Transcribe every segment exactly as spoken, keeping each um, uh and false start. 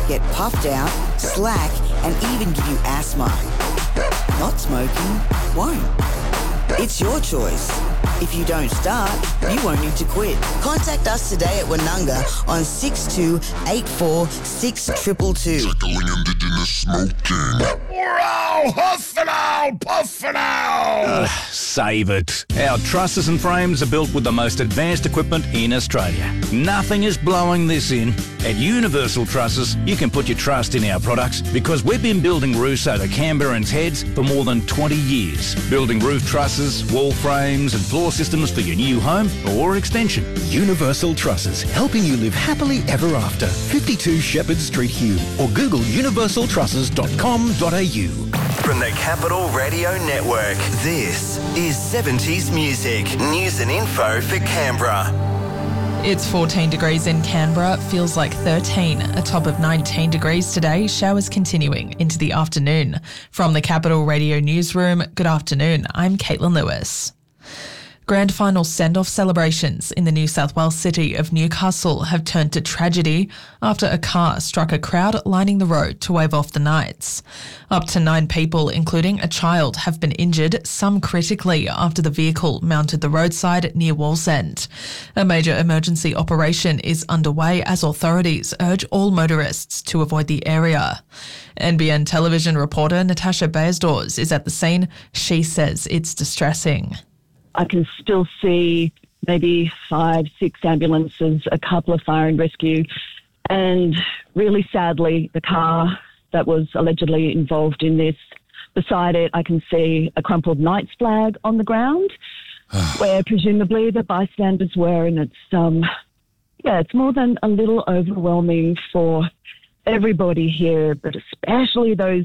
get puffed out, slack, and even give you asthma. Not smoking won't. It's your choice. If you don't start, you won't need to quit. Contact us today at Wananga on six two eight four six two two two. Tackling Indigenous smoking. We're all huffing out, puffing out. Uh, save it. Our trusses and frames are built with the most advanced equipment in Australia. Nothing is blowing this in. At Universal Trusses, you can put your trust in our products because we've been building roofs over Canberrans' heads for more than twenty years. Building roof trusses, wall frames and floor systems for your new home or extension. Universal Trusses, helping you live happily ever after. fifty-two Shepherd Street, Hume, or Google universal trusses dot com dot a u. From the Capital Radio Network, this is seventies Music. News and info for Canberra. It's fourteen degrees in Canberra, feels like thirteen, a top of nineteen degrees today, showers continuing into the afternoon. From the Capital Radio Newsroom, good afternoon, I'm Caitlin Lewis. Grand final send-off celebrations in the New South Wales city of Newcastle have turned to tragedy after a car struck a crowd lining the road to wave off the Knights. Up to nine people, including a child, have been injured, some critically, after the vehicle mounted the roadside near Wallsend. A major emergency operation is underway as authorities urge all motorists to avoid the area. N B N television reporter Natasha Bayersdorf is at the scene. She says it's distressing. I can still see maybe five, six ambulances, a couple of fire and rescue, and really sadly, the car that was allegedly involved in this. Beside it, I can see a crumpled Knights flag on the ground, where presumably the bystanders were, and it's um, yeah, it's more than a little overwhelming for everybody here, but especially those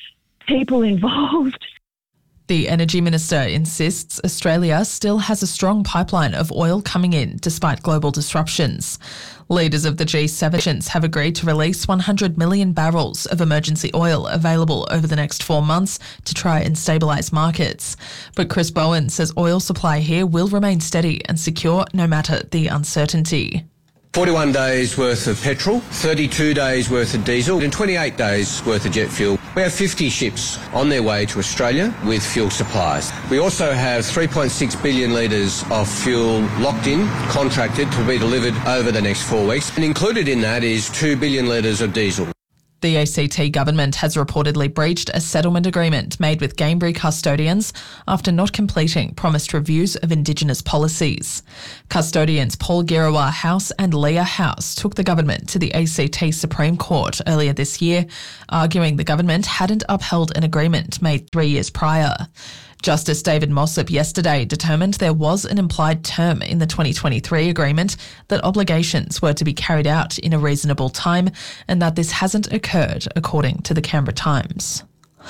people involved. The Energy Minister insists Australia still has a strong pipeline of oil coming in despite global disruptions. Leaders of the G seven have agreed to release one hundred million barrels of emergency oil available over the next four months to try and stabilise markets. But Chris Bowen says oil supply here will remain steady and secure no matter the uncertainty. forty-one days worth of petrol, thirty-two days worth of diesel and twenty-eight days worth of jet fuel. We have fifty ships on their way to Australia with fuel supplies. We also have three point six billion litres of fuel locked in, contracted to be delivered over the next four weeks. And included in that is two billion litres of diesel. The A C T government has reportedly breached a settlement agreement made with Gamebury custodians after not completing promised reviews of Indigenous policies. Custodians Paul Girawah House and Leah House took the government to the A C T Supreme Court earlier this year, arguing the government hadn't upheld an agreement made three years prior. Justice David Mossop yesterday determined there was an implied term in the twenty twenty-three agreement that obligations were to be carried out in a reasonable time and that this hasn't occurred, according to the Canberra Times.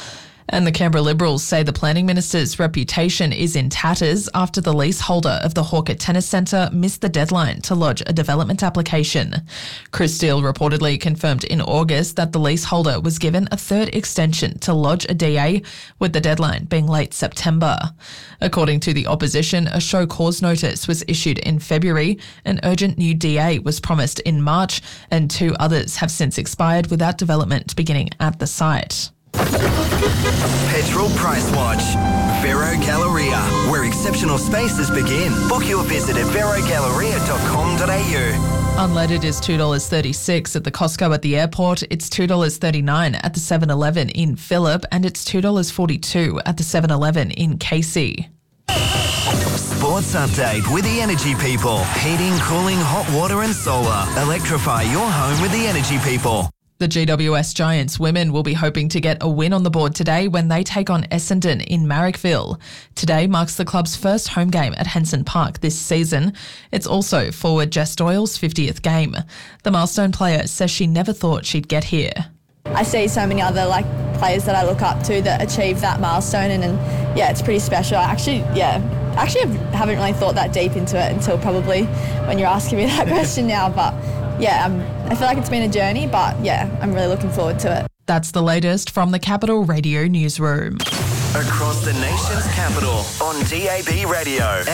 And the Canberra Liberals say the Planning Minister's reputation is in tatters after the leaseholder of the Hawker Tennis Centre missed the deadline to lodge a development application. Chris Steele reportedly confirmed in August that the leaseholder was given a third extension to lodge a D A, with the deadline being late September. According to the opposition, a show cause notice was issued in February, an urgent new D A was promised in March, and two others have since expired without development beginning at the site. Petrol Price Watch. Vero Galleria, where exceptional spaces begin. Book your visit at vero galleria dot com dot a u. Unleaded is two dollars thirty-six at the Costco at the airport, it's two dollars thirty-nine at the seven eleven in Phillip, and it's two dollars forty-two at the seven eleven in Casey. Sports update with the Energy People. Heating, cooling, hot water and solar. Electrify your home with the Energy People. The G W S Giants women will be hoping to get a win on the board today when they take on Essendon in Marrickville. Today marks the club's first home game at Henson Park this season. It's also forward Jess Doyle's fiftieth game. The milestone player says she never thought she'd get here. I see so many other like players that I look up to that achieve that milestone, and, and yeah, it's pretty special. I actually, yeah, actually haven't really thought that deep into it until probably when you're asking me that question now, but yeah, um, I feel like it's been a journey, but yeah, I'm really looking forward to it. That's the latest from the Capital Radio Newsroom. Across the nation's capital on D A B Radio.